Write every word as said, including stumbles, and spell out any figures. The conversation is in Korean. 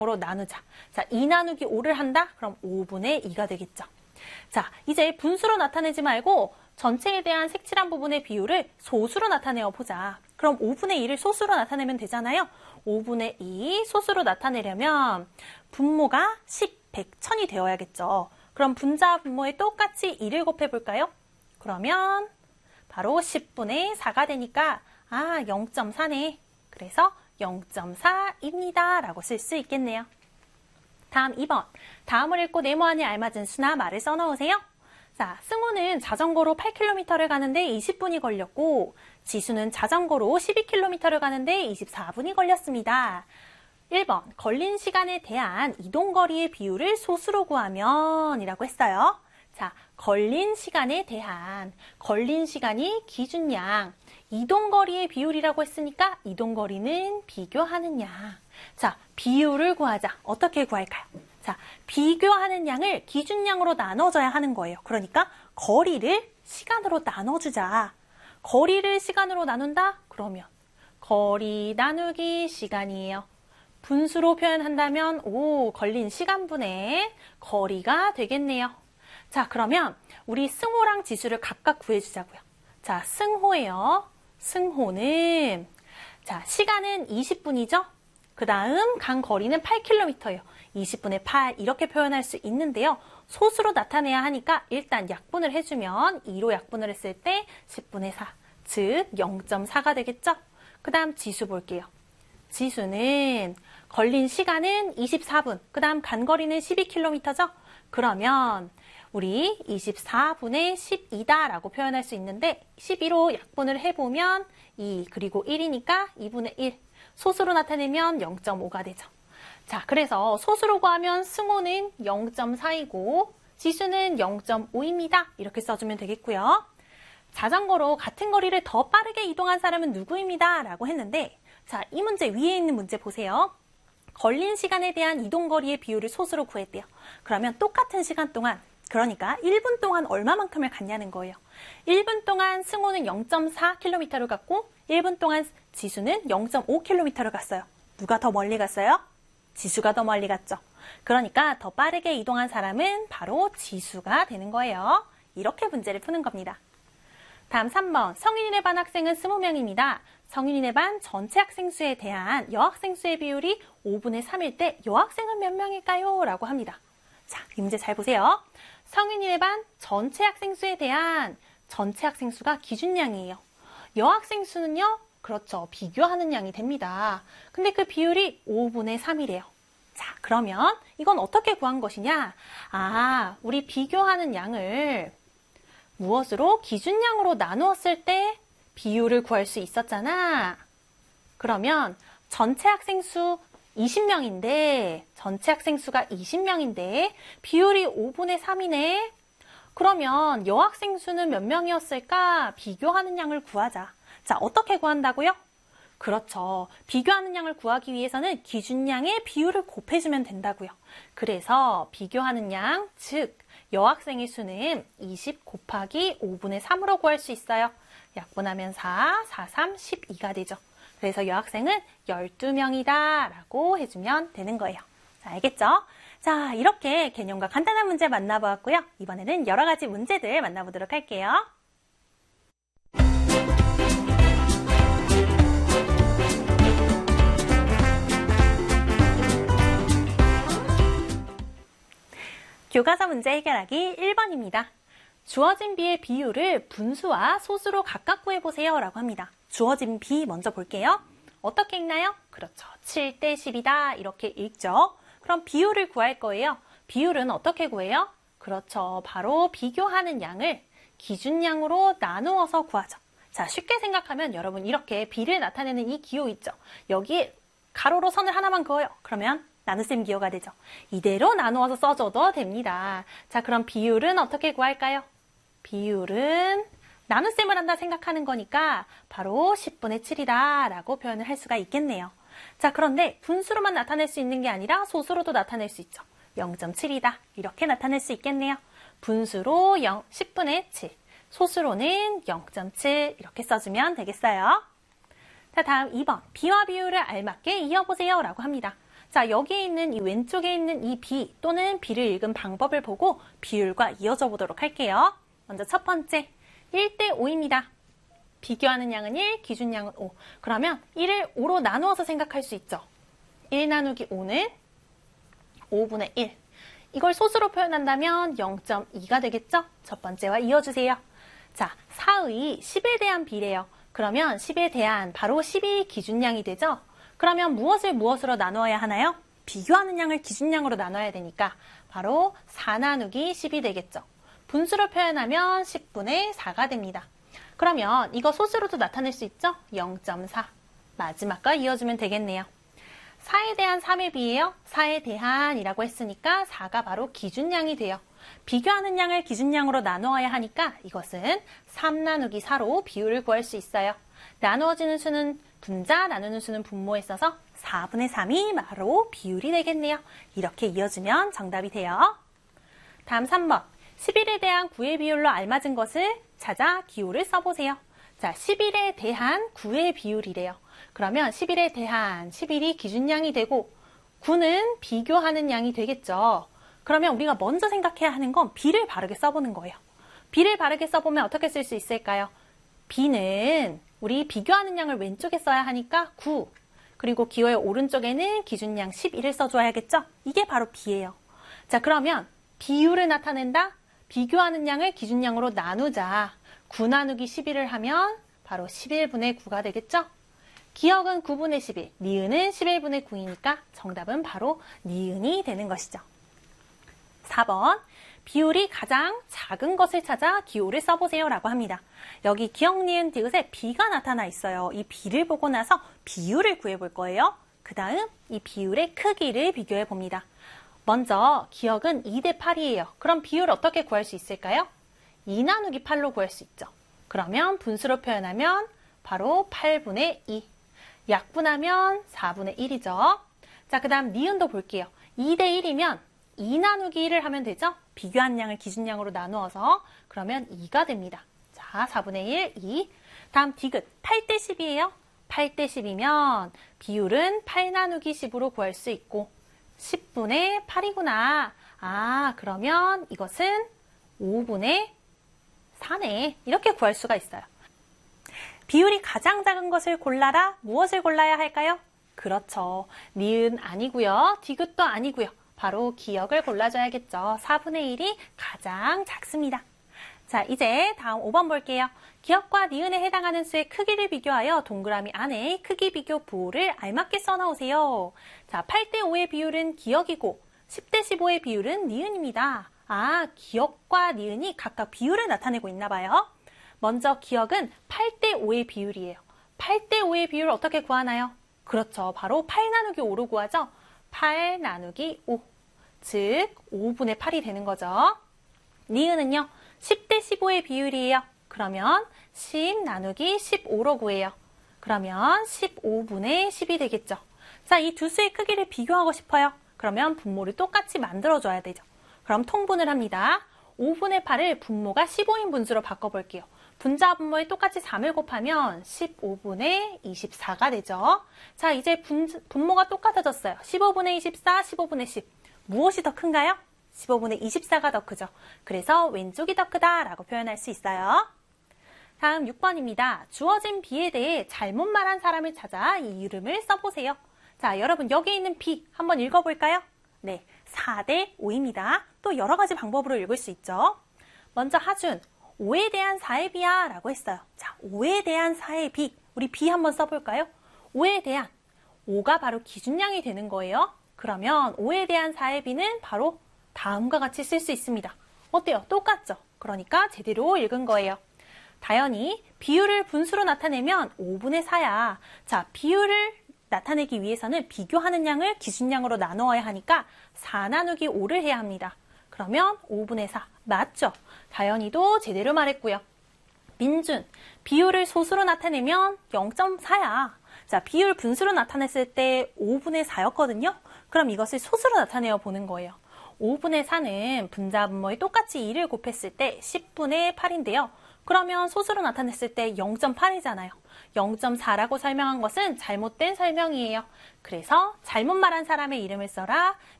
으로 나누자. 자, 이 나누기 오를 한다? 그럼 오분의 이가 되겠죠. 자, 이제 분수로 나타내지 말고 전체에 대한 색칠한 부분의 비율을 소수로 나타내어 보자. 그럼 오분의 이를 소수로 나타내면 되잖아요. 오분의 이 소수로 나타내려면 분모가 십, 백, 천이 되어야겠죠. 그럼 분자와 분모에 똑같이 이를 곱해볼까요? 그러면 바로 십분의 사가 되니까 아, 영 점 사네. 그래서 영 점 사입니다. 라고 쓸 수 있겠네요. 다음 이 번. 다음을 읽고 네모안에 알맞은 수나 말을 써넣으세요. 자, 승우는 자전거로 팔 킬로미터를 가는데 이십 분이 걸렸고 지수는 자전거로 십이 킬로미터를 가는데 이십사 분이 걸렸습니다. 일 번. 걸린 시간에 대한 이동거리의 비율을 소수로 구하면 이라고 했어요. 자, 걸린 시간에 대한, 걸린 시간이 기준량, 이동거리의 비율이라고 했으니까 이동거리는 비교하는 양. 자, 비율을 구하자. 어떻게 구할까요? 자, 비교하는 양을 기준량으로 나눠줘야 하는 거예요. 그러니까 거리를 시간으로 나눠주자. 거리를 시간으로 나눈다? 그러면 거리 나누기 시간이에요. 분수로 표현한다면 오, 걸린 시간분의 거리가 되겠네요. 자, 그러면 우리 승호랑 지수를 각각 구해주자고요. 자, 승호예요. 승호는 자, 시간은 이십 분이죠? 그 다음 간 거리는 팔 킬로미터예요. 이십 분의 팔 이렇게 표현할 수 있는데요. 소수로 나타내야 하니까 일단 약분을 해주면 이로 약분을 했을 때 십분의 사, 즉 영 점 사가 되겠죠? 그 다음 지수 볼게요. 지수는 걸린 시간은 이십사 분, 그 다음 간 거리는 십이 킬로미터죠? 그러면 우리 이십사 분의 십이다 라고 표현할 수 있는데 십이로 약분을 해보면 이 그리고 일이니까 이분의 일. 소수로 나타내면 영 점 오가 되죠. 자, 그래서 소수로 구하면 승호는 영 점 사이고 지수는 영 점 오입니다. 이렇게 써주면 되겠고요. 자전거로 같은 거리를 더 빠르게 이동한 사람은 누구입니다. 라고 했는데 자, 이 문제 위에 있는 문제 보세요. 걸린 시간에 대한 이동거리의 비율을 소수로 구했대요. 그러면 똑같은 시간 동안 그러니까 일 분 동안 얼마만큼을 갔냐는 거예요. 일 분 동안 승호는 영 점 사 킬로미터를 갔고 일 분 동안 지수는 영 점 오 킬로미터를 갔어요. 누가 더 멀리 갔어요? 지수가 더 멀리 갔죠. 그러니까 더 빠르게 이동한 사람은 바로 지수가 되는 거예요. 이렇게 문제를 푸는 겁니다. 다음 삼 번. 성인인의 반 학생은 이십 명입니다. 성인인의 반 전체 학생 수에 대한 여학생 수의 비율이 오분의 삼일 때 여학생은 몇 명일까요? 라고 합니다. 자, 이 문제 잘 보세요. 성인인의 반 전체 학생 수에 대한 전체 학생 수가 기준량이에요. 여학생 수는요? 그렇죠. 비교하는 양이 됩니다. 근데 그 비율이 오분의 삼이래요. 자, 그러면 이건 어떻게 구한 것이냐? 아, 우리 비교하는 양을 무엇으로? 기준량으로 나누었을 때 비율을 구할 수 있었잖아. 그러면 전체 학생 수 이십 명인데 전체 학생 수가 이십 명인데 비율이 오분의 삼이네. 그러면 여학생 수는 몇 명이었을까? 비교하는 양을 구하자. 자, 어떻게 구한다고요? 그렇죠. 비교하는 양을 구하기 위해서는 기준량의 비율을 곱해주면 된다고요. 그래서 비교하는 양, 즉 여학생의 수는 이십 곱하기 오분의 삼으로 구할 수 있어요. 약분하면 사, 사, 삼, 십이가 되죠. 그래서 여학생은 열두 명이다 라고 해주면 되는 거예요. 자, 알겠죠? 자, 이렇게 개념과 간단한 문제 만나보았고요. 이번에는 여러 가지 문제들 만나보도록 할게요. 교과서 문제 해결하기 일 번입니다. 주어진 비의 비율을 분수와 소수로 각각 구해보세요 라고 합니다. 주어진 비 먼저 볼게요. 어떻게 읽나요? 그렇죠. 칠 대 십이다 이렇게 읽죠. 그럼 비율을 구할 거예요. 비율은 어떻게 구해요? 그렇죠. 바로 비교하는 양을 기준량으로 나누어서 구하죠. 자, 쉽게 생각하면 여러분 이렇게 비를 나타내는 이 기호 있죠. 여기에 가로로 선을 하나만 그어요. 그러면 나눗셈 기호가 되죠. 이대로 나누어서 써줘도 됩니다. 자, 그럼 비율은 어떻게 구할까요? 비율은 나눗셈을 한다 생각하는 거니까 바로 십분의 칠이다 라고 표현을 할 수가 있겠네요. 자, 그런데 분수로만 나타낼 수 있는 게 아니라 소수로도 나타낼 수 있죠. 영 점 칠이다 이렇게 나타낼 수 있겠네요. 분수로 십분의 칠, 소수로는 영 점 칠 이렇게 써주면 되겠어요. 자, 다음 이 번. 비와 비율을 알맞게 이어보세요 라고 합니다. 자, 여기 있는 이 왼쪽에 있는 이 b 또는 b를 읽은 방법을 보고 비율과 이어져 보도록 할게요. 먼저 첫 번째, 일 대 오입니다. 비교하는 양은 일, 기준양은 오. 그러면 일을 오로 나누어서 생각할 수 있죠. 일 나누기 오는 오분의 일. 이걸 소수로 표현한다면 영 점 이가 되겠죠? 첫 번째와 이어주세요. 자, 사의 십에 대한 b래요. 그러면 십에 대한 바로 십이 기준량이 되죠? 그러면 무엇을 무엇으로 나누어야 하나요? 비교하는 양을 기준량으로 나눠야 되니까 바로 사 나누기 십이 되겠죠. 분수로 표현하면 십분의 사가 됩니다. 그러면 이거 소수로도 나타낼 수 있죠? 영 점 사. 마지막과 이어주면 되겠네요. 사에 대한 삼의 비예요. 사에 대한이라고 했으니까 사가 바로 기준량이 돼요. 비교하는 양을 기준량으로 나누어야 하니까 이것은 삼 나누기 사로 비율을 구할 수 있어요. 나누어지는 수는 분자, 나누는 수는 분모에 써서 사분의 삼이 바로 비율이 되겠네요. 이렇게 이어주면 정답이 돼요. 다음 삼 번. 십일에 대한 구의 비율로 알맞은 것을 찾아 기호를 써보세요. 자, 십일에 대한 구의 비율이래요. 그러면 십일에 대한 십일이 기준량이 되고 구는 비교하는 양이 되겠죠. 그러면 우리가 먼저 생각해야 하는 건 b를 바르게 써보는 거예요. b를 바르게 써보면 어떻게 쓸 수 있을까요? b는 우리 비교하는 양을 왼쪽에 써야 하니까 구, 그리고 기호의 오른쪽에는 기준량 십일을 써줘야겠죠? 이게 바로 b예요. 자, 그러면 비율을 나타낸다? 비교하는 양을 기준량으로 나누자. 구 나누기 십일을 하면 바로 십일분의 구가 되겠죠? 기억은 구분의 십일, 니은은 십일분의 구이니까 정답은 바로 니은이 되는 것이죠. 사 번. 비율이 가장 작은 것을 찾아 기호를 써보세요 라고 합니다. 여기 기억, 니은, 디귿에 b가 나타나 있어요. 이 b를 보고 나서 비율을 구해볼 거예요. 그 다음 이 비율의 크기를 비교해 봅니다. 먼저 기억은 이 대 팔이에요. 그럼 비율 어떻게 구할 수 있을까요? 이 나누기 팔로 구할 수 있죠. 그러면 분수로 표현하면 바로 팔분의 이. 약분하면 사분의 일이죠. 자, 그 다음 니은도 볼게요. 이 대 일이면 이 나누기 일을 하면 되죠? 비교한 양을 기준량으로 나누어서 그러면 이가 됩니다. 자, 사분의 일, 이. 다음 디귿, 팔 대 십이에요. 팔 대 십이면 비율은 팔 나누기 십으로 구할 수 있고 십분의 팔이구나. 아, 그러면 이것은 오분의 사네. 이렇게 구할 수가 있어요. 비율이 가장 작은 것을 골라라. 무엇을 골라야 할까요? 그렇죠. 니은 아니고요. 디귿도 아니고요. 바로 기억을 골라줘야겠죠. 사분의 일이 가장 작습니다. 자, 이제 다음 오 번 볼게요. 기억과 니은에 해당하는 수의 크기를 비교하여 동그라미 안에 크기 비교 부호를 알맞게 써놓으세요. 자, 팔 대 오의 비율은 기억이고 십 대 십오의 비율은 니은입니다. 아, 기억과 니은이 각각 비율을 나타내고 있나 봐요. 먼저 기억은 팔 대 오의 비율이에요. 팔 대 오의 비율 어떻게 구하나요? 그렇죠. 바로 팔 나누기 오로 구하죠. 팔 나누기 오. 즉 오분의 팔이 되는 거죠. 니은은요. 십 대 십오의 비율이에요. 그러면 십 나누기 십오로 구해요. 그러면 십오분의 십이 되겠죠. 자, 이 두 수의 크기를 비교하고 싶어요. 그러면 분모를 똑같이 만들어줘야 되죠. 그럼 통분을 합니다. 오분의 팔을 분모가 십오인 분수로 바꿔볼게요. 분자 분모에 똑같이 삼을 곱하면 십오분의 이십사가 되죠. 자, 이제 분, 분모가 똑같아졌어요. 십오분의 이십사, 십오분의 십. 무엇이 더 큰가요? 십오분의 이십사가 더 크죠. 그래서 왼쪽이 더 크다라고 표현할 수 있어요. 다음 육 번입니다. 주어진 b에 대해 잘못 말한 사람을 찾아 이 이름을 써보세요. 자, 여러분 여기 있는 b 한번 읽어볼까요? 네, 사 대 오입니다. 또 여러 가지 방법으로 읽을 수 있죠. 먼저 하준, 오에 대한 사의 비야 라고 했어요. 자, 오에 대한 사의 비, 우리 비 한번 써볼까요? 오에 대한, 오가 바로 기준량이 되는 거예요. 그러면 오에 대한 사의 비는 바로 다음과 같이 쓸 수 있습니다. 어때요? 똑같죠? 그러니까 제대로 읽은 거예요. 다연이 비율을 분수로 나타내면 오분의 사야. 자, 비율을 나타내기 위해서는 비교하는 양을 기준량으로 나누어야 하니까 사 나누기 오를 해야 합니다. 그러면 오분의 사. 맞죠? 다연이도 제대로 말했고요. 민준, 비율을 소수로 나타내면 영 점 사야. 자, 비율 분수로 나타냈을 때 오분의 사였거든요. 그럼 이것을 소수로 나타내어 보는 거예요. 오분의 사는 분자 분모에 똑같이 이를 곱했을 때 십분의 팔인데요. 그러면 소수로 나타냈을 때 영 점 팔이잖아요. 영 점 사라고 설명한 것은 잘못된 설명이에요. 그래서 잘못 말한 사람의 이름을 써라.